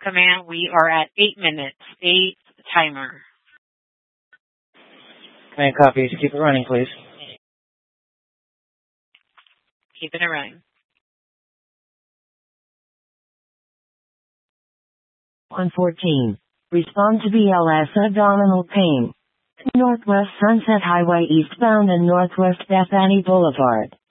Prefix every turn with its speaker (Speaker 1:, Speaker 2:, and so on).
Speaker 1: Command, we are at 8 minutes. 8 timer.
Speaker 2: Command copies. Keep it running, please.
Speaker 1: Keeping it running.
Speaker 3: 114. Respond to BLS abdominal pain. Northwest Sunset Highway eastbound and Northwest Bethany Boulevard.